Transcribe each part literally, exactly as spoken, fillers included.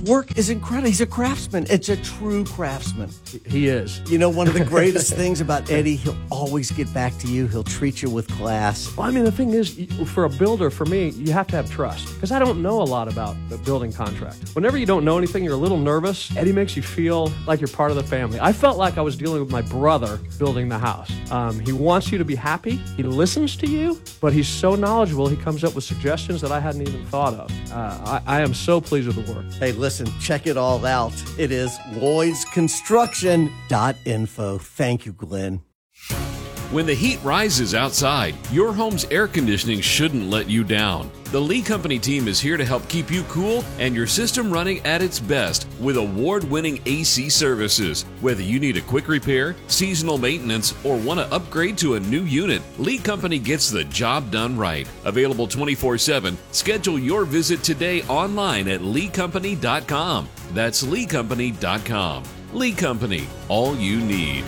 work is incredible. He's a craftsman. It's a true craftsman. He is. You know, one of the greatest things about Eddie, he'll always get back to you. He'll treat you with class. Well, I mean, the thing is, for a builder, for me, you have to have trust. Because I don't know a lot about the building contract. Whenever you don't know anything, you're a little nervous. Eddie makes you feel like you're part of the family. I felt like I was dealing with my brother building the house. Um, he wants you to be happy. He listens to you, but he's so knowledgeable, he comes up with suggestions that I hadn't even thought of. Uh, I, I am so pleased with the work. Hey, listen, check it all out. It is Lloyds Construction dot info. Thank you, Glenn. When the heat rises outside, your home's air conditioning shouldn't let you down. The Lee Company team is here to help keep you cool and your system running at its best with award-winning A C services. Whether you need a quick repair, seasonal maintenance, or want to upgrade to a new unit, Lee Company gets the job done right. Available twenty-four seven, schedule your visit today online at lee company dot com. That's lee company dot com. Lee Company, all you need.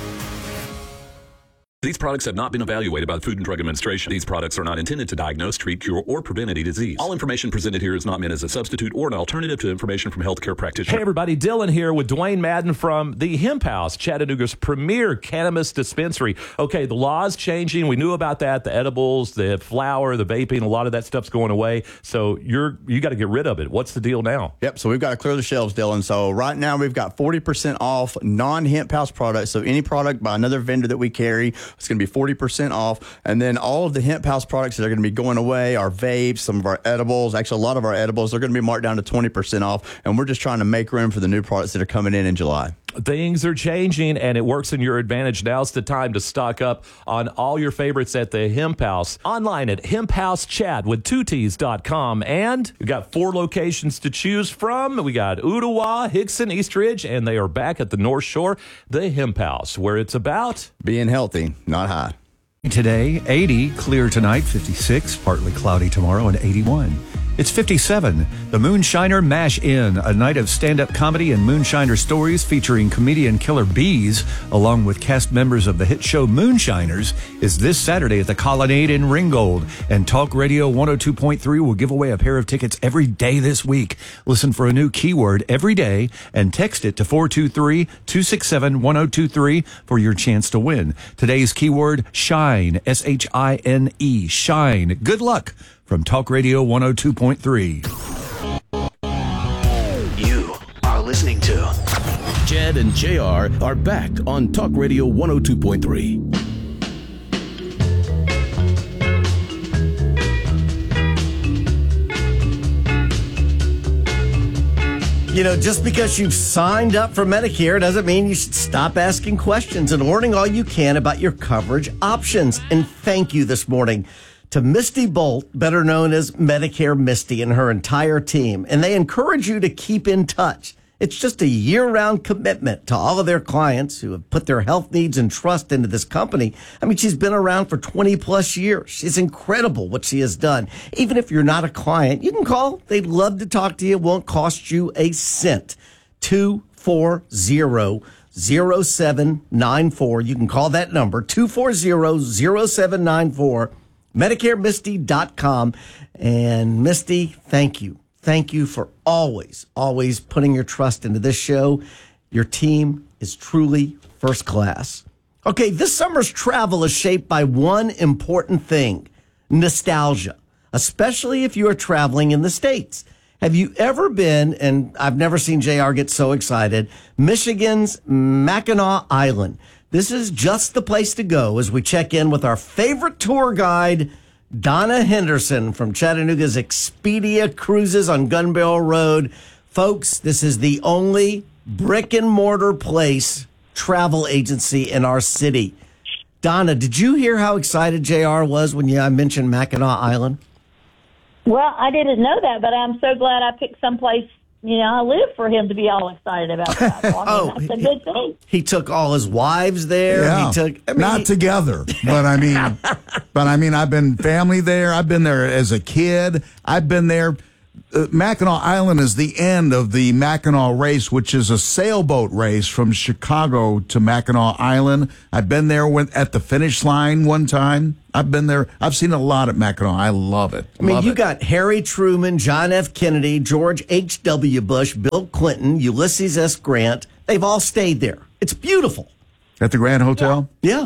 These products have not been evaluated by the Food and Drug Administration. These products are not intended to diagnose, treat, cure, or prevent any disease. All information presented here is not meant as a substitute or an alternative to information from healthcare practitioners. Hey, everybody. Dylan here with Dwayne Madden from the Hemp House, Chattanooga's premier cannabis dispensary. Okay, the law's changing. We knew about that. The edibles, the flower, the vaping, a lot of that stuff's going away. So you're you got to get rid of it. What's the deal now? Yep, so we've got to clear the shelves, Dylan. So right now we've got forty percent off non-Hemp House products. So any product by another vendor that we carry, it's going to be forty percent off. And then all of the Hemp House products that are going to be going away, our vapes, some of our edibles, actually a lot of our edibles, they're going to be marked down to twenty percent off. And we're just trying to make room for the new products that are coming in in July. Things are changing, and it works in your advantage. Now's the time to stock up on all your favorites at the Hemp House. Online at hemp house chat with two T's dot com. And we've got four locations to choose from. We got Ottawa, Hickson, Eastridge, and they are back at the North Shore, the Hemp House, where it's about being healthy, not high. Today, eighty, clear tonight, fifty-six, partly cloudy tomorrow, and eighty-one. It's fifty-seven. The Moonshiner Mash In, a night of stand-up comedy and moonshiner stories featuring comedian Killer Bees, along with cast members of the hit show Moonshiners, is this Saturday at the Colonnade in Ringgold. And Talk Radio one oh two point three will give away a pair of tickets every day this week. Listen for a new keyword every day and text it to four two three, two six seven, one oh two three for your chance to win. Today's keyword, shine, S H I N E, shine. Good luck. From Talk Radio one oh two point three. You are listening to Chad and J R are back on Talk Radio one oh two point three. You know, just because you've signed up for Medicare doesn't mean you should stop asking questions and learning all you can about your coverage options. And thank you this morning to Misty Bolt, better known as Medicare Misty, and her entire team. And they encourage you to keep in touch. It's just a year-round commitment to all of their clients who have put their health needs and trust into this company. I mean, she's been around for twenty plus years. It's incredible what she has done. Even if you're not a client, you can call. They'd love to talk to you. It won't cost you a cent. two four zero, zero seven nine four. You can call that number, two four zero, zero seven nine four. Medicare Misty dot com. And Misty, thank you. Thank you for always, always putting your trust into this show. Your team is truly first class. Okay, this summer's travel is shaped by one important thing, nostalgia, especially if you are traveling in the States. Have you ever been, and I've never seen J R get so excited, Michigan's Mackinac Island? This is just the place to go as we check in with our favorite tour guide, Donna Henderson from Chattanooga's Expedia Cruises on Gun Barrel Road. Folks, this is the only brick and mortar place travel agency in our city. Donna, did you hear how excited J R was when I mentioned Mackinac Island? Well, I didn't know that, but I'm so glad I picked someplace, you know, I live for him to be all excited about that. So, I mean, oh, that's a good thing. He took all his wives there. Yeah. He took I mean, not he, together, but I mean, but I mean, I've been family there. I've been there as a kid. I've been there. uh, Mackinac Island is the end of the Mackinac race, which is a sailboat race from Chicago to Mackinac Island. I've been there when, at the finish line one time. I've been there. I've seen a lot at Mackinac. I love it. I mean, love you it. got Harry Truman, John F. Kennedy, George H W. Bush, Bill Clinton, Ulysses S. Grant. They've all stayed there. It's beautiful. At the Grand Hotel? Yeah.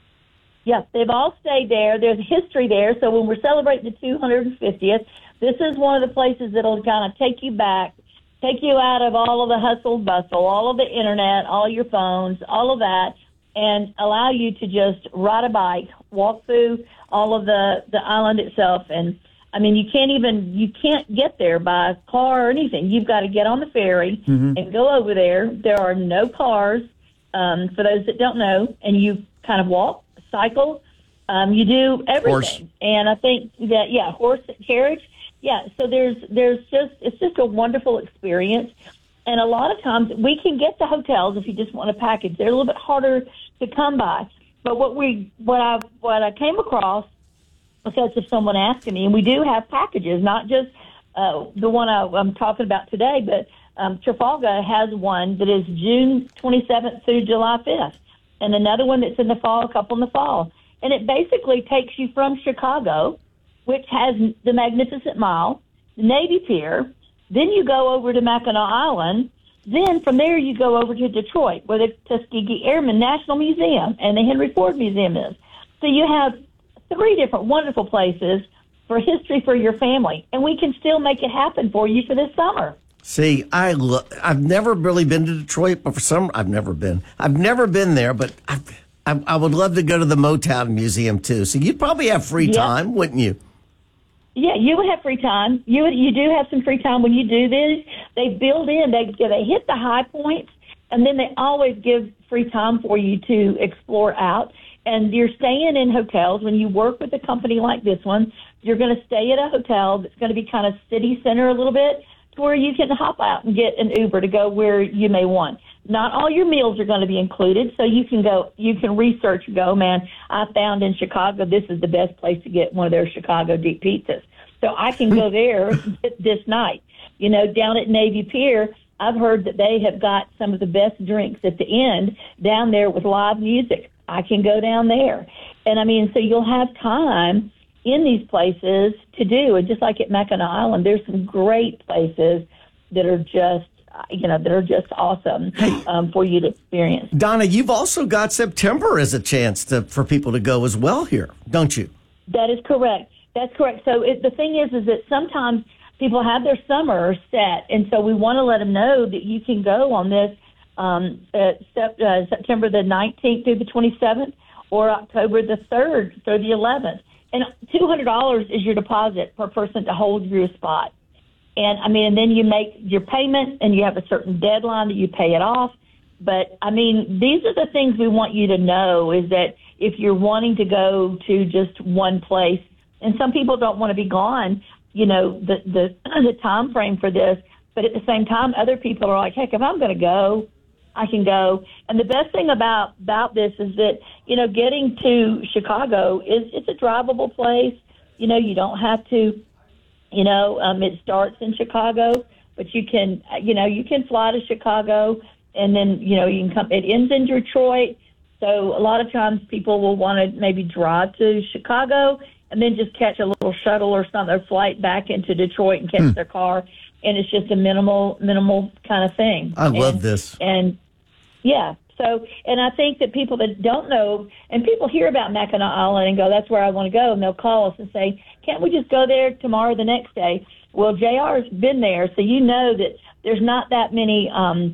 Yes, they've all stayed there. There's history there. So when we're celebrating the two hundred fiftieth, this is one of the places that'll kind of take you back, take you out of all of the hustle bustle, all of the internet, all your phones, all of that, and allow you to just ride a bike, walk through all of the, the island itself. And, I mean, you can't even, you can't get there by car or anything. You've got to get on the ferry Mhm. and go over there. There are no cars, um, for those that don't know, and you kind of walk, cycle, um, you do everything. Horse. And I think that, yeah, horse carriage. Yeah, so there's there's just, it's just a wonderful experience. And a lot of times we can get the hotels if you just want a package. They're a little bit harder to come by. But what we what I what I came across, because of someone asking me, and we do have packages, not just uh, the one I, I'm talking about today, but um, Trafalgar has one that is June twenty-seventh through July fifth, and another one that's in the fall, a couple in the fall. And it basically takes you from Chicago, which has the Magnificent Mile, the Navy Pier. Then you go over to Mackinac Island. Then from there you go over to Detroit, where the Tuskegee Airmen National Museum and the Henry Ford Museum is. So you have three different wonderful places for history for your family, and we can still make it happen for you for this summer. See, I lo- I've never really been to Detroit, but for some, I've never been. I've never been there, but I, I, I would love to go to the Motown Museum too. So you'd probably have free Yeah. time, wouldn't you? Yeah, you would have free time. You would, you do have some free time when you do this. They build in, they they hit the high points, and then they always give free time for you to explore out. And you're staying in hotels. When you work with a company like this one, you're going to stay at a hotel that's going to be kind of city center a little bit, to where you can hop out and get an Uber to go where you may want. Not all your meals are going to be included, so you can go, you can research and go, man, I found in Chicago this is the best place to get one of their Chicago deep pizzas. So I can go there this night. You know, down at Navy Pier, I've heard that they have got some of the best drinks at the end down there with live music. I can go down there. And, I mean, so you'll have time in these places to do. And just like at Mackinac Island, there's some great places that are just, you know, that are just awesome um, for you to experience. Donna, you've also got September as a chance to for people to go as well here, don't you? That is correct. That's correct. So it, the thing is, is that sometimes people have their summer set, and so we want to let them know that you can go on this um, uh, sep- uh, September the nineteenth through the twenty-seventh, or October the third through the eleventh. And two hundred dollars is your deposit per person to hold your spot. And, I mean, and then you make your payment, and you have a certain deadline that you pay it off. But, I mean, these are the things we want you to know, is that if you're wanting to go to just one place, and some people don't want to be gone, you know, the, the, the time frame for this, but at the same time, other people are like, heck, if I'm going to go, I can go. And the best thing about, about this is that, you know, getting to Chicago is, it's a drivable place. You know, you don't have to, you know, um, it starts in Chicago, but you can, you know, you can fly to Chicago, and then, you know, you can come, it ends in Detroit. So a lot of times people will want to maybe drive to Chicago and then just catch a little shuttle or some or flight back into Detroit and catch Hmm. their car. And it's just a minimal, minimal kind of thing. I love and, this. And yeah, so, and I think that people that don't know, and people hear about Mackinac Island and go, that's where I want to go. And they'll call us and say, can't we just go there tomorrow or the next day? Well, J R's been there, so you know that there's not that many, um,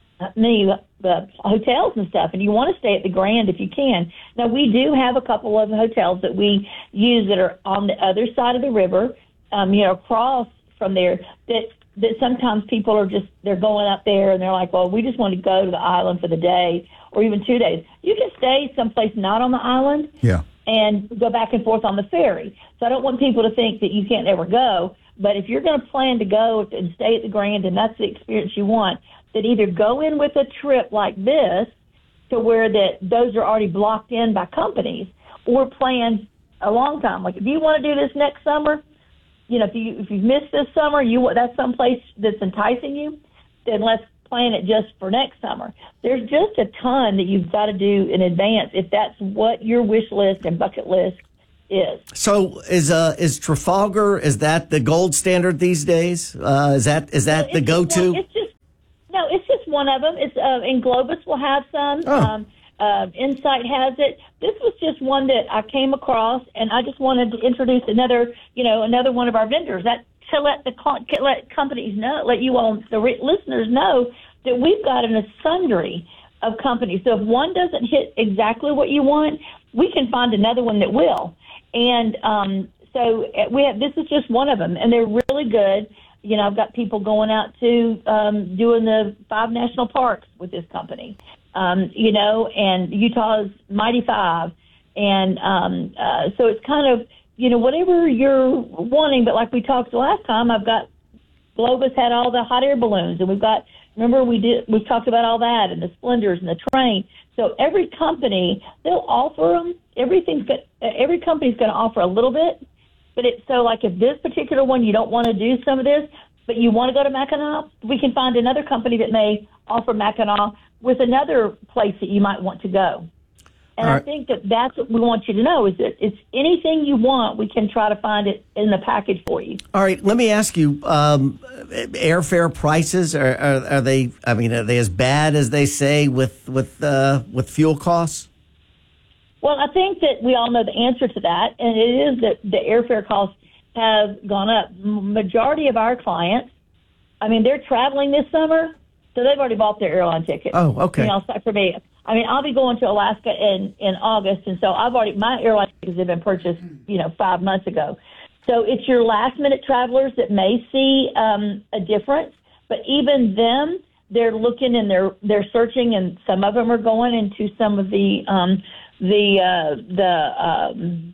many uh, hotels and stuff, and you want to stay at the Grand if you can. Now, we do have a couple of hotels that we use that are on the other side of the river, um, you know, across from there, that that sometimes people are just, they're going up there and they're like, well, we just want to go to the island for the day or even two days. You can stay someplace not on the island Yeah. and go back and forth on the ferry. So I don't want people to think that you can't ever go. But if you're going to plan to go and stay at the Grand and that's the experience you want, that either go in with a trip like this to where that those are already blocked in by companies, or plan a long time. Like if you want to do this next summer, you know, if you if you missed this summer, you want that's someplace that's enticing you, then let's plan it just for next summer. There's just a ton that you've got to do in advance if that's what your wish list and bucket list is. So is uh is Trafalgar, is that the gold standard these days? Uh, is that is that No, the it's go just to? one- It's just no, it's just one of them. It's uh, and Globus will have some. Oh. Um, uh, Insight has it. This was just one that I came across, and I just wanted to introduce another, you know, another one of our vendors. That to let the cl- let companies know, let you all, the re- listeners know that we've got an sundry of companies. So if one doesn't hit exactly what you want, we can find another one that will. And um, so we have. This is just one of them, and they're really good. You know, I've got people going out to um, doing the five national parks with this company, um, you know, and Utah's Mighty Five. And um, uh, so it's kind of, you know, whatever you're wanting. But like we talked last time, I've got Globus had all the hot air balloons, and we've got, remember we did, we've talked about all that, and the Splendors and the train. So every company, they'll offer them. Everything's got, every company's going to offer a little bit. But it's so like if this particular one, you don't want to do some of this, but you want to go to Mackinac, we can find another company that may offer Mackinac with another place that you might want to go. And All I right. think that that's what we want you to know is that it's anything you want, we can try to find it in the package for you. All right, let me ask you, um, airfare prices, are, are, are they, I mean, are they as bad as they say with, with, uh, with fuel costs? Well, I think that we all know the answer to that, and it is that the airfare costs have gone up. M- Majority of our clients, I mean, they're traveling this summer, so they've already bought their airline ticket. Oh, okay. You know, so for me, I mean, I'll be going to Alaska in, in August, and so I've already, my airline tickets have been purchased, you know, five months ago. So it's your last-minute travelers that may see um, a difference, but even them, they're looking and they're they're searching, and some of them are going into some of the um, the uh, the um,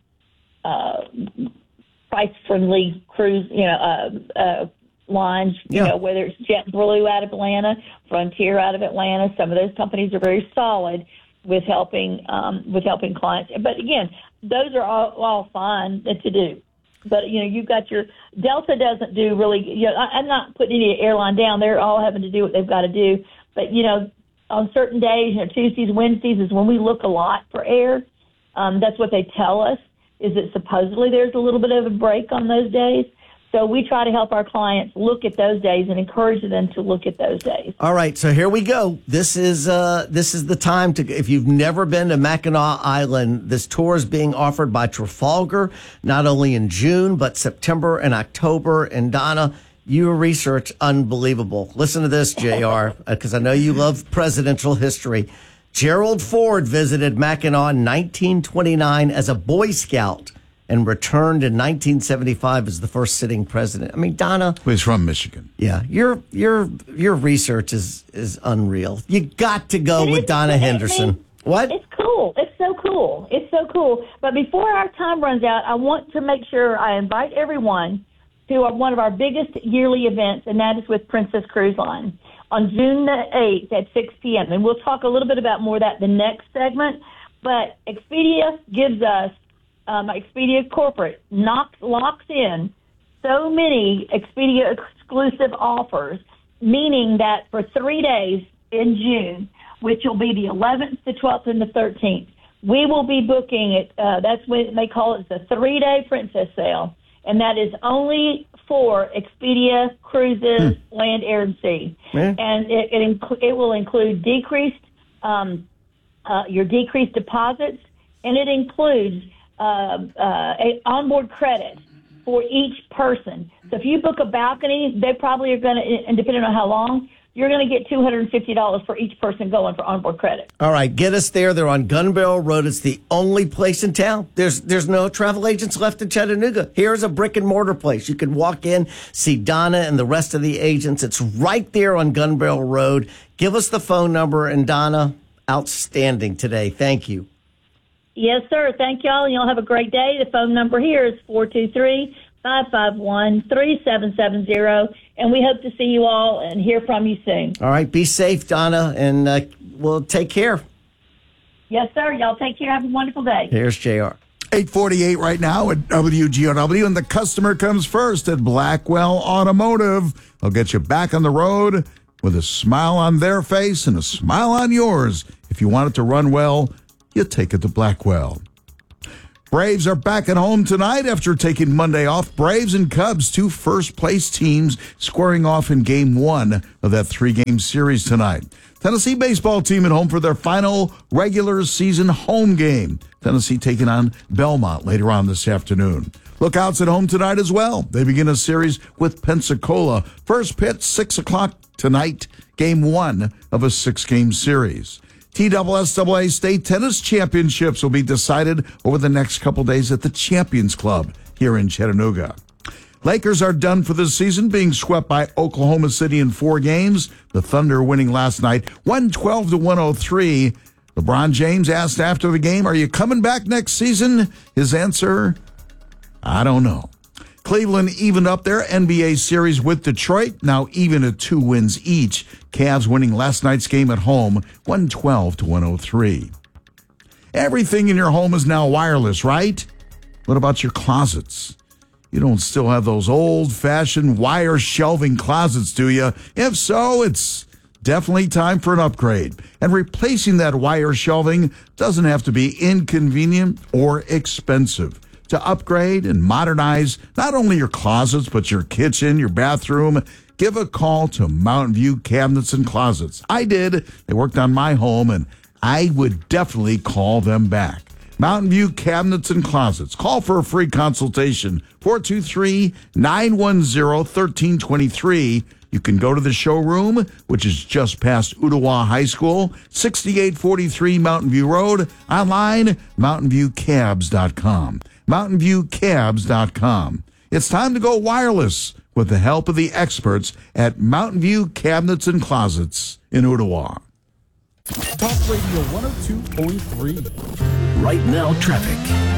uh, price-friendly cruise, you know, uh, uh, lines. You Yeah. know, whether it's JetBlue out of Atlanta, Frontier out of Atlanta. Some of those companies are very solid with helping um, with helping clients. But again, those are all, all fine to do. But, you know, you've got your Delta doesn't do really, you know, I, I'm not putting any airline down. They're all having to do what they've got to do. But, you know, on certain days, you know, Tuesdays, Wednesdays is when we look a lot for air. Um, that's what they tell us, is that supposedly there's a little bit of a break on those days. So we try to help our clients look at those days and encourage them to look at those days. All right, so here we go. This is uh, this is the time to. If you've never been to Mackinac Island, this tour is being offered by Trafalgar, not only in June but September and October. And Donna, your research unbelievable. Listen to this, J R, because I know you love presidential history. Gerald Ford visited Mackinac in nineteen twenty-nine as a Boy Scout and returned in nineteen seventy-five as the first sitting president. I mean, Donna. He's from Michigan. Yeah, your your your research is is unreal. You got to go It with is- Donna I Henderson. mean, What? It's cool. It's so cool. It's so cool. But before our time runs out, I want to make sure I invite everyone to our, one of our biggest yearly events, and that is with Princess Cruise Line on June the eighth at six p.m. And we'll talk a little bit about more of that in the next segment. But Expedia gives us, um, Expedia Corporate knocks, locks in so many Expedia exclusive offers, meaning that for three days in June, which will be the eleventh, the twelfth, and the thirteenth, we will be booking it. Uh, that's what they call it, the three-day Princess Sale, and that is only for Expedia Cruises, hmm. Land, Air, and Sea. Yeah. And it it, inc- it will include decreased um, uh, your decreased deposits, and it includes uh, uh, a onboard credit for each person. So if you book a balcony, they probably are going to, and depending on how long, you're going to get two hundred fifty dollars for each person going for onboard credit. All right, get us there. They're on Gun Barrel Road. It's the only place in town. There's there's no travel agents left in Chattanooga. Here's a brick and mortar place. You can walk in, see Donna and the rest of the agents. It's right there on Gun Barrel Road. Give us the phone number. And Donna, outstanding today. Thank you. Yes, sir. Thank y'all. Y'all have a great day. The phone number here is four two three, five five one, three seven seven zero. And we hope to see you all and hear from you soon. All right. Be safe, Donna, and uh, we'll take care. Yes, sir. Y'all take care. Have a wonderful day. Here's J R. eight forty-eight right now at W G O W, and the customer comes first at Blackwell Automotive. They'll get you back on the road with a smile on their face and a smile on yours. If you want it to run well, you take it to Blackwell. Braves are back at home tonight after taking Monday off. Braves and Cubs, two first-place teams, squaring off in game one of that three-game series tonight. Tennessee baseball team at home for their final regular season home game. Tennessee taking on Belmont later on this afternoon. Lookouts at home tonight as well. They begin a series with Pensacola. First pitch, six o'clock tonight, game one of a six-game series. T S S A State Tennis Championships will be decided over the next couple days at the Champions Club here in Chattanooga. Lakers are done for the season, being swept by Oklahoma City in four games. The Thunder winning last night, one twelve to one oh three. LeBron James asked after the game, "Are you coming back next season?" His answer, "I don't know." Cleveland evened up their N B A series with Detroit, now even at two wins each. Cavs winning last night's game at home, one twelve to one oh three. Everything in your home is now wireless, right? What about your closets? You don't still have those old-fashioned wire shelving closets, do you? If so, it's definitely time for an upgrade. And replacing that wire shelving doesn't have to be inconvenient or expensive. To upgrade and modernize not only your closets, but your kitchen, your bathroom, give a call to Mountain View Cabinets and Closets. I did. They worked on my home, and I would definitely call them back. Mountain View Cabinets and Closets. Call for a free consultation, four two three, nine one zero, one three two three. You can go to the showroom, which is just past Ooltewah High School, sixty-eight forty-three Mountain View Road. Online, mountain view cabs dot com. mountain view cabs dot com. It's time to go wireless with the help of the experts at Mountain View Cabinets and Closets in Ooltewah. Talk Radio one oh two point three. Right now, traffic.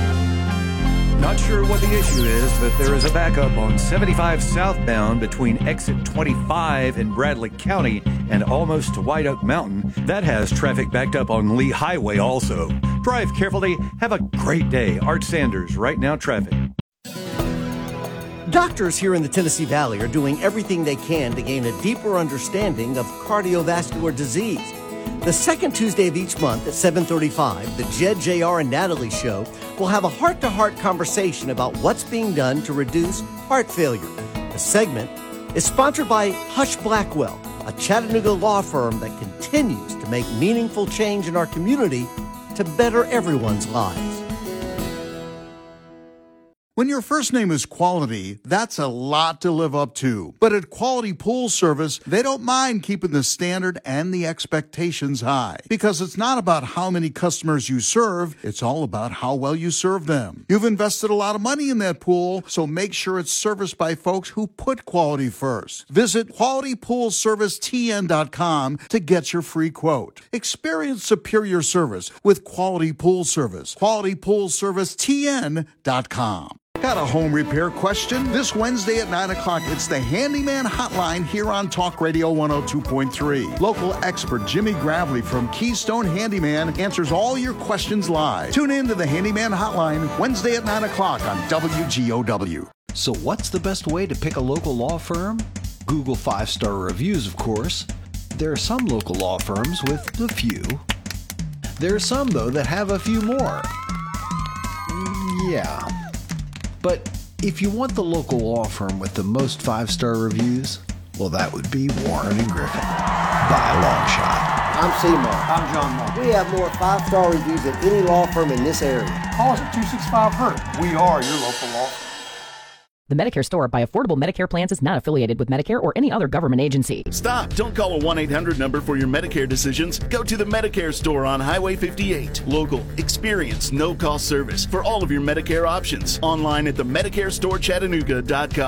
Not sure what the issue is, but there is a backup on seventy-five southbound between exit twenty-five in Bradley County and almost to White Oak Mountain. That has traffic backed up on Lee Highway also. Drive carefully. Have a great day. Art Sanders, Right Now Traffic. Doctors here in the Tennessee Valley are doing everything they can to gain a deeper understanding of cardiovascular disease. The second Tuesday of each month at seven thirty-five, the Jed, J R, and Natalie Show will have a heart-to-heart conversation about what's being done to reduce heart failure. The segment is sponsored by Hush Blackwell, a Chattanooga law firm that continues to make meaningful change in our community to better everyone's lives. When your first name is Quality, that's a lot to live up to. But at Quality Pool Service, they don't mind keeping the standard and the expectations high. Because it's not about how many customers you serve, it's all about how well you serve them. You've invested a lot of money in that pool, so make sure it's serviced by folks who put quality first. Visit quality pool service T N dot com to get your free quote. Experience superior service with Quality Pool Service. quality pool service T N dot com. Got a home repair question? This Wednesday at nine o'clock, it's the Handyman Hotline here on Talk Radio one oh two point three. Local expert Jimmy Gravely from Keystone Handyman answers all your questions live. Tune in to the Handyman Hotline Wednesday at nine o'clock on W G O W. So what's the best way to pick a local law firm? Google five-star reviews, of course. There are some local law firms with a few. There are some, though, that have a few more. Yeah. But if you want the local law firm with the most five-star reviews, well, that would be Warren and Griffin, by a long shot. I'm Seymour. I'm John Moore. We have more five-star reviews than any law firm in this area. Call us at two six five H U R T. We are your local law firm. The Medicare Store by Affordable Medicare Plans is not affiliated with Medicare or any other government agency. Stop. Don't call a one eight hundred number for your Medicare decisions. Go to the Medicare Store on Highway fifty-eight. Local, experienced, no-cost service for all of your Medicare options. Online at the medicare store chattanooga dot com.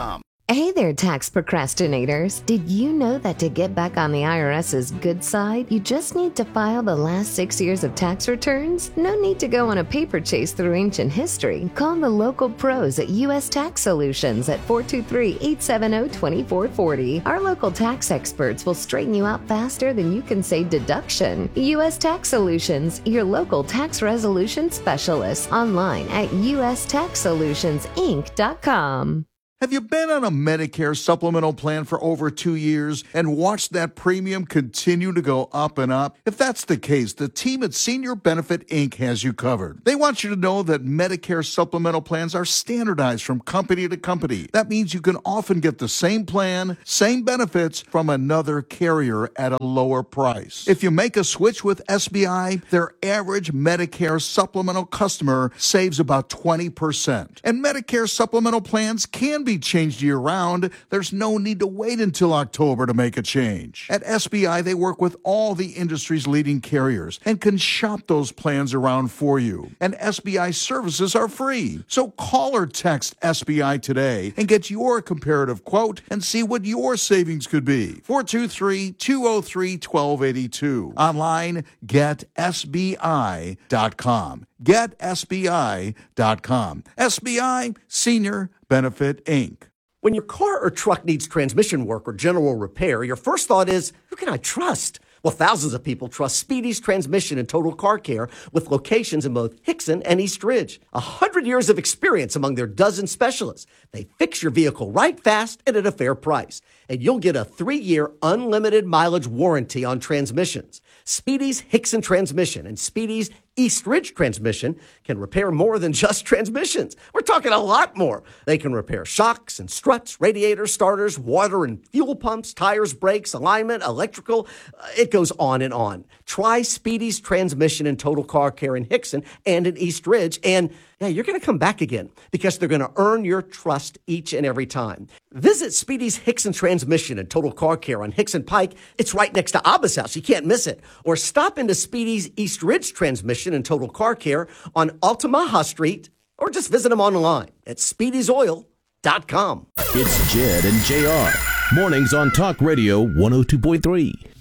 Hey there, tax procrastinators. Did you know that to get back on the IRS's good side, you just need to file the last six years of tax returns? No need to go on a paper chase through ancient history. Call the local pros at U S Tax Solutions at four two three, eight seven zero, two four four zero. Our local tax experts will straighten you out faster than you can say deduction. U S Tax Solutions, your local tax resolution specialist. Online at U S tax solutions inc dot com. Have you been on a Medicare supplemental plan for over two years and watched that premium continue to go up and up? If that's the case, the team at Senior Benefit Incorporated has you covered. They want you to know that Medicare supplemental plans are standardized from company to company. That means you can often get the same plan, same benefits from another carrier at a lower price. If you make a switch with S B I, their average Medicare supplemental customer saves about twenty percent. And Medicare supplemental plans can be be changed year-round. There's no need to wait until October to make a change. At S B I, they work with all the industry's leading carriers and can shop those plans around for you. And S B I services are free. So call or text S B I today and get your comparative quote and see what your savings could be. four two three, two oh three, one two eight two. Online, get S B I dot com. get S B I dot com. S B I, Senior Benefit Incorporated. When your car or truck needs transmission work or general repair, your first thought is, who can I trust? Well, thousands of people trust Speedy's Transmission and Total Car Care with locations in both Hickson and East Ridge. A hundred years of experience among their dozen specialists. They fix your vehicle right fast and at a fair price. And you'll get a three-year unlimited mileage warranty on transmissions. Speedy's Hickson Transmission and Speedy's East Ridge Transmission can repair more than just transmissions. We're talking a lot more. They can repair shocks and struts, radiators, starters, water and fuel pumps, tires, brakes, alignment, electrical. Uh, it goes on and on. Try Speedy's Transmission and Total Car Care in Hickson and in East Ridge, and yeah, you're going to come back again because they're going to earn your trust each and every time. Visit Speedy's Hickson Transmission and Total Car Care on Hickson Pike. It's right next to Abba's house. You can't miss it. Or stop into Speedy's East Ridge Transmission and Total Car Care on Altamaha Street, or just visit them online at speedys oil dot com. It's Jed and J R. Mornings on Talk Radio one oh two point three.